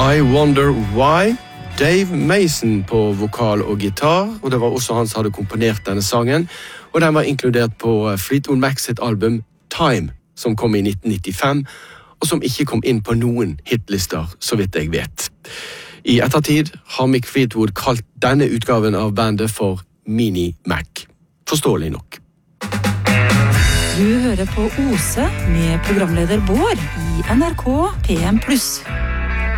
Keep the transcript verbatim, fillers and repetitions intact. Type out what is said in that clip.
I Wonder Why. Dave Mason på vokal og gitar, og det var også han som hadde komponert denne sangen, og den var inkludert på Fleetwood Mac sitt album Time, som kom i nitten nittifem, og som ikke kom inn på noen hitlister, så vidt jeg vet. I ettertid har Mick Fleetwood kalt denne utgaven av bandet for Mini Mac. Forståelig nok. Du hører på Ose med programleder Bård i N R K P M pluss.